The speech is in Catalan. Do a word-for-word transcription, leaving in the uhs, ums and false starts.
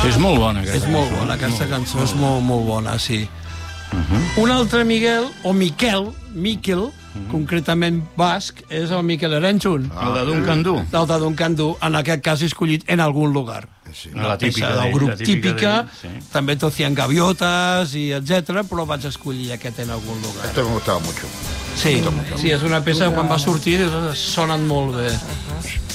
És molt bona, aquesta És molt cançó. bona, aquesta Molt, cançó molt és molt, molt bona, sí. Un altre Miguel, o Miquel, Miquel, concretament basc, és el Miquel Erentzun. El de Duncan Du. El de Duncan Du, en aquest cas escollit en algun lugar. Sí. La típica del d'ell, grup la típica típica, d'ell, sí. també Tocian Gaviotas, i etcètera, però vaig escollir aquest en algun lugar. Esto me gustaba mucho. Sí, sí, és una peça que quan va sortir sonen molt bé.